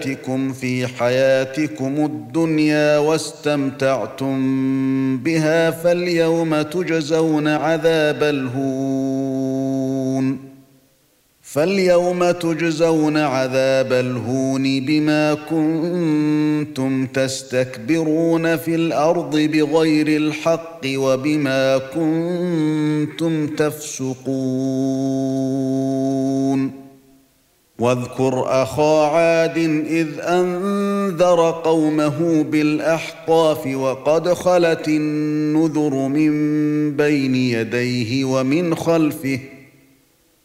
آياتكم في حياتكم الدنيا واستمتعتم بها فاليوم تجزون عذاب الهون بما كنتم تستكبرون في الأرض بغير الحق وبما كنتم تفسقون واذكر أخا عاد إذ أنذر قومه بالأحقاف وقد خلت النذر من بين يديه ومن خلفه